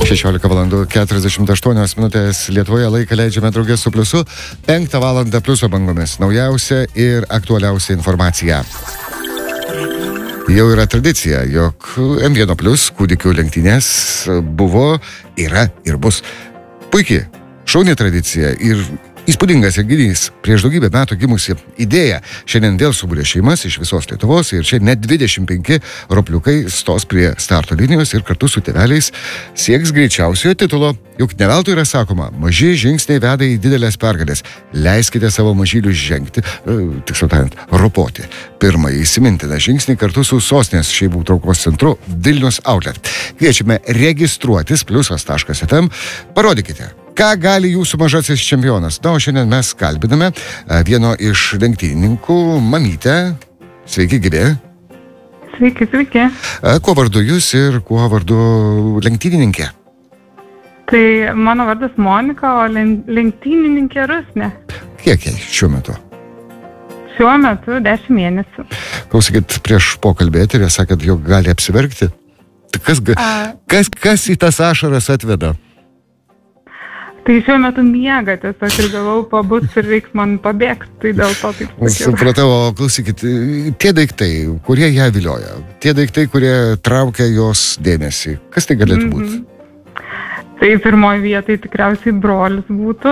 16:48 Lietuvoje laiką leidžiame draugės su Pliusu. 5 valandą Pliuso bangomis. Naujausia ir aktualiausia informacija. Jau yra tradicija, jog M1 Plius kūdikių lenktynės buvo, yra ir bus. Puikiai, šauni tradicija ir įspūdingas renginys. Prieš daugybę metų gimusi idėja. Šiandien vėl subūrė šeimas iš visos Lietuvos ir čia net 25 ropliukai stos prie starto linijos ir kartu su tėveliais sieks greičiausiojo titulo. Juk ne veltui yra sakoma, maži žingsniai veda į didelės pergalės. Leiskite savo mažylius žengti, tiksliau tariant, ropoti. Pirmąjį įsimintiną žingsnį kartu su sostinės šeimų traukos centru Vilnius Outlet. Kviečiame registruotis pliusas.fm. Parodykite, ką gali jūsų mažasis čempionas. Na, o šiandien mes kalbiname vieno iš lenktynininkų, mamytę. Sveiki, gyvi. Sveiki, sveiki. Kuo vardu jūs ir kuo vardu lenktynininkė? Tai mano vardas Monika, o lenktynininkė Rusnė. Kiek jai šiuo metu? Šiuo metu 10 mėnesių. Klausykit, prieš pokalbį eterį sakėt, jog gali apsiverkti. Tai kas į tas ašaras atveda? Tai šiuo metu miega tiesiog ir galvau pabus ir reiks man pabėgti, tai dėl to taip sakiau. Supratau, klausykit, tie daiktai, kurie ją vilioja, tie daiktai, kurie traukia jos dėmesį, kas tai galėtų būti? Tai pirmoji vietai tikriausiai brolis būtų.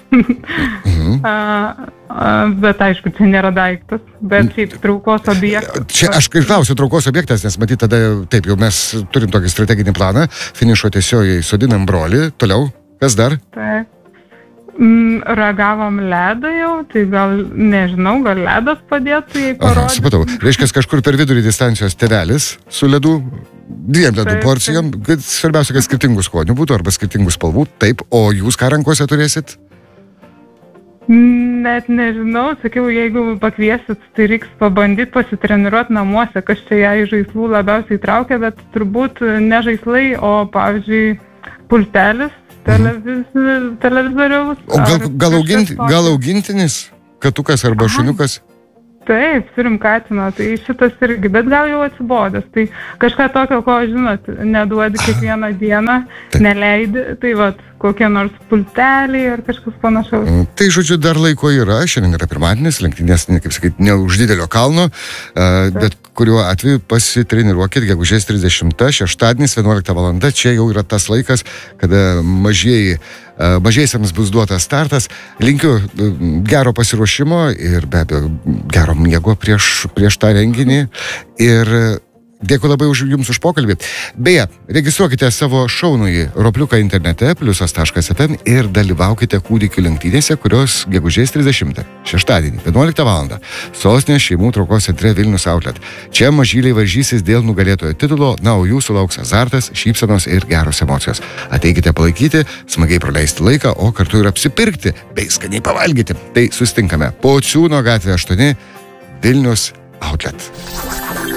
Bet aišku, čia nėra daiktas, bet šiaip traukos objektas. Čia aš klausiu traukos objektas, nes matyt tada, taip jau mes turim tokį strateginį planą, finišo tiesiogiai sodinam brolį, toliau. Kas dar? Taip. Ragavom ledą jau, tai gal, nežinau, gal ledas padėtų jai parodyti. Supratau. Reiškia, kažkur per vidurį distancijos tėvelis su ledu, 2 ledų porcijom, kad svarbiausia, kad skirtingų skonių būtų arba skirtingų spalvų. Taip, o jūs ką rankose turėsit? Net nežinau, sakiau, jeigu pakviesit, tai reiks pabandyti pasitreniruoti namuose, kas čia ją į žaislų labiausiai traukia, bet turbūt ne žaislai, o pavyzdžiui pultelis. Televizoriaus. O gal augintinis? Katukas arba šuniukas? Taip, turim katiną, tai šitas irgi, bet gal jau atsibodęs. Tai kažką tokio, ko, žinot, neduodi kiekvieną dieną, neleidi, tai vat, kokie nors pulteliai ar kažkas panašaus. Tai, žodžiu, dar laiko yra, šiandien yra pirmadienis, lenktynės, kaip sakyti, ne už didelio kalno, bet kuriuo atveju pasitreniruokit, gegužės 30, šeštadienis, 11 valanda, čia jau yra tas laikas, kada mažiesiams bus duotas startas. Linkiu gero pasiruošimo ir be abejo gero miego prieš tą renginį ir dėkui labai jums už pokalbį. Beje, registruokite savo šaunųjį ropliuką internete pliusas.fm ir dalyvaukite kūdikių lenktynėse, kurios gegužės 30, šeštadienį, 11 valandą, sostinės šeimų traukos centre Vilnius Outlet. Čia mažyliai varžysis dėl nugalėtojo titulo, na, o jūsų lauks azartas, šypsenos ir geros emocijos. Ateikite palaikyti, smagiai praleisti laiką, o kartu ir apsipirkti bei skaniai pavalgyti. Tai susitinkame Pociūno gatvė 8, Vilnius Outlet.